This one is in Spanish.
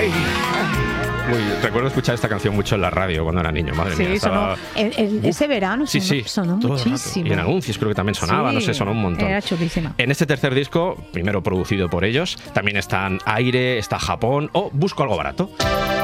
Recuerdo escuchar esta canción mucho en la radio cuando era niño, madre mía. Sonó, ese verano sonó muchísimo. Y en anuncios creo que también sonaba, no sé, sonó un montón. Era chulísima. En este tercer disco, primero producido por ellos, también están Aire, está Japón o Busco algo barato.